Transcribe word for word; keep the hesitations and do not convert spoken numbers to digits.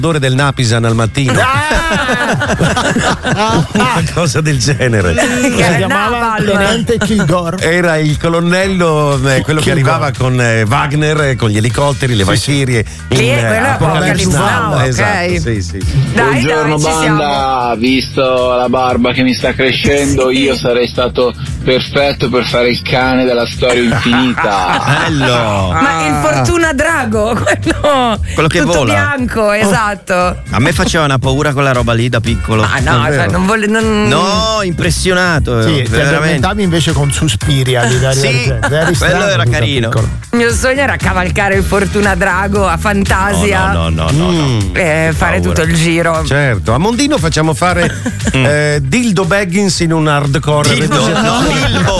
l'odore del Napisan al mattino. Una cosa del genere. Si chiamava Tenente Kilgore. Era il colonnello, eh, quello che arrivava con eh, Wagner, eh, con gli elicotteri, le Valchirie. Lì è quello Apocalypse Now, ok. Esatto, sì, sì. Dai, Buongiorno dai, ci siamo. banda, visto la barba che mi sta crescendo, io sarei stato perfetto per fare il cane della storia infinita. Bello. Ma il Fortuna Drago, quello, Quello che tutto vola. bianco, esatto. A me faceva una paura quella roba lì da piccolo. Ah no, cioè, non voglio. Non... No, impressionato. Sì, ti veramente. addormentavi invece con Suspiria di Dario Sì, Argento. Eri quello strano, era tu da carino. piccolo. Il mio sogno era cavalcare il Fortuna Drago a Fantasia. No, no, no, no, no. Mm. E fare paura. tutto il giro. Certo, a Mondino facciamo fare eh, Dildo Baggins in un hardcore. Dildo, no, Dildo.